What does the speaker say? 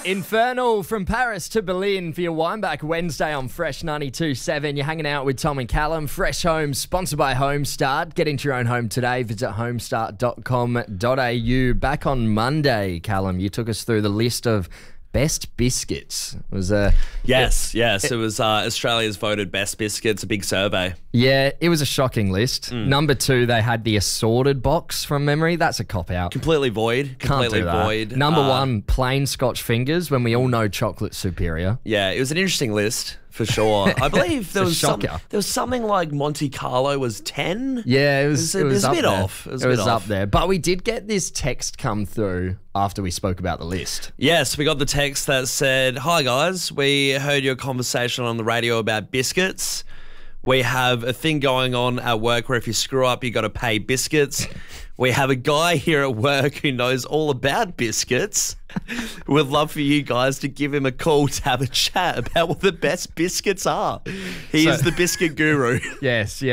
Infernal from Paris to Berlin for your Wineback Wednesday on Fresh 92.7. You're hanging out with Tom and Callum. Fresh Homes, sponsored by Homestart. Get into your own home today. Visit homestart.com.au. Back on Monday, Callum, you took us through the list of best biscuits. It was Yes. It was Australia's voted best biscuits, a big survey. Yeah, it was a shocking list. Number 2, they had the assorted box from memory. That's a cop-out. Completely void. Completely Can't do that. void. Number 1, plain Scotch fingers, when we all know chocolate's superior. Yeah, it was an interesting list for sure. I believe there was shocker. something like Monte Carlo was 10. Yeah, it was a up bit there. off. It was up off. there. But we did get this text come through after we spoke about the list. Yes, we got the text that said, "Hi guys, we heard your conversation on the radio about biscuits. We have a thing going on at work where if you screw up, you got to pay biscuits. We have a guy here at work who knows all about biscuits. We'd love for you guys to give him a call to have a chat about what the best biscuits are. He is the biscuit guru." Yes, yeah.